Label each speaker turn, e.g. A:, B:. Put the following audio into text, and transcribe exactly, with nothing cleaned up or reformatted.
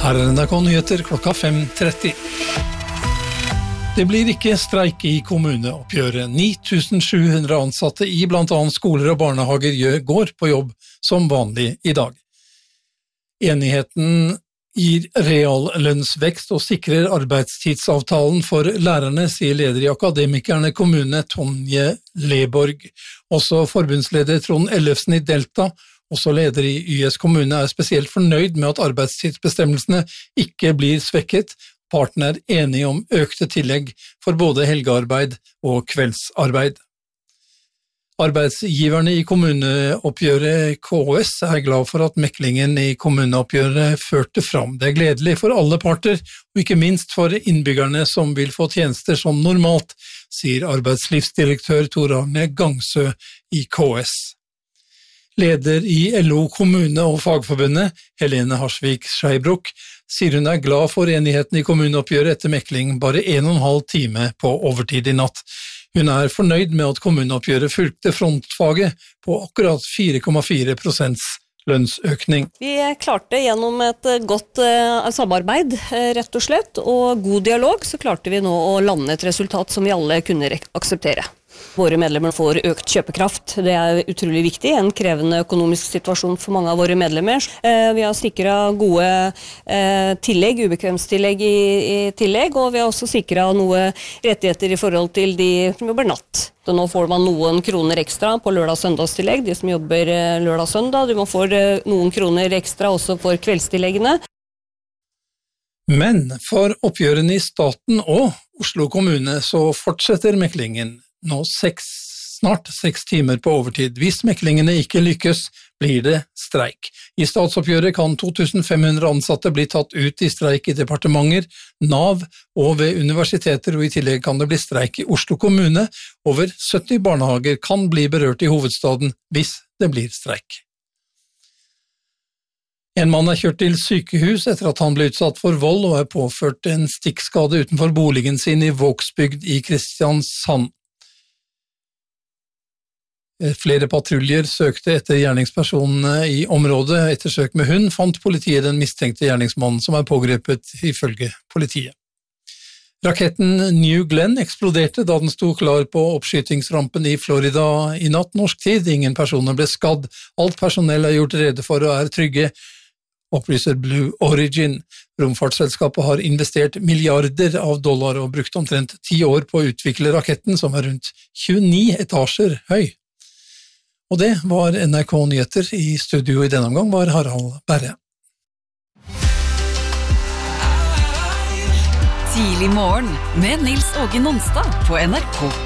A: Her er N R K Nyheter klokka fem tretti. Det blir ikke streik i kommuneoppgjøret. ni tusen sju hundre ansatte i blant annet skoler og barnehager går på jobb som vanlig i dag. Enigheten gir reallønnsvekst og sikrer arbeidstidsavtalen for lærerne, sier leder i Akademikerne kommune Tonje Leborg. Også forbundsleder Trond Ellefsen i Delta, også leder i Y S kommune, er spesielt fornøyd med at arbeidstidsbestemmelsene ikke blir svekket. Partene er enige om økte tillegg for både helgearbeid og kveldsarbeid. Arbeidsgiverne i kommuneoppgjøret K S er glad for at meklingen i kommuneoppgjøret førte fram. Det er gledelig for alle parter, og ikke minst for innbyggerne som vil få tjenester som normalt, sier arbeidslivsdirektør Tor Arne Gangsø i K S. Leder i L O kommune og fagforbundet, Helene Harsvik Skeibruk, sier hun er glad for enigheten i kommuneoppgjøret etter mekling bare en og en halv time på overtid i natt. Hun er fornøyd med at kommuneoppgjøret fulgte frontfaget på akkurat fire komma fire prosent lønnsøkning.
B: Vi klarte gjennom et godt uh, samarbeid, uh, rett og slett, og god dialog, så klarte vi nå å lande et resultat som vi alle kunne akseptere. Våre medlemmer får økt kjøpekraft. Det er utrolig viktig, en krevende økonomisk situasjon for mange av våre medlemmer. Eh, vi har sikret gode eh, tillegg, ubekvemstillegg i, i tillegg, og vi har også sikret noe rettigheter i forhold til de som jobber natt. Så nå får man noen kroner ekstra på lørdag-søndagstillegg, de som jobber eh, lørdag-søndag. Man får eh, noen kroner ekstra også for kveldstilleggene.
A: Men for oppgjørene i staten og Oslo kommune så fortsetter meklingen. Nå seks, snart seks timer på overtid. Hvis meklingene ikke lykkes, blir det streik. I statsoppgjøret kan to tusen fem hundre ansatte bli tatt ut i streik i departementer, Nav og ved universiteter, og i tillegg kan det bli streik i Oslo kommune. Over sytti barnehager kan bli berørt i hovedstaden hvis det blir streik. En mann er kjørt til sykehus etter at han ble utsatt for vold og er påført en stikkskade utenfor boligen sin i Vågsbygd i Kristiansand. Flere patruljer søkte etter gjerningspersonene i området. Etter søk med hund fant politiet den mistenkte gjerningsmannen som er pågrepet ifølge politiet. Raketten New Glenn eksploderte da den sto klar på oppskytingsrampen i Florida i natt norsk tid. Ingen personer ble skadd. Alt personell er gjort rede for og er trygge, opplyser Blue Origin. Romfartsselskapet har investert milliarder av dollar og brukt omtrent ti år på å utvikle raketten, som er rundt tjueni etasjer høy. Og det var N R K Nyheter. I studio i denne omgang var Harald Berre.
C: Tidlig morgen med Nils Åge Nonstad på N R K.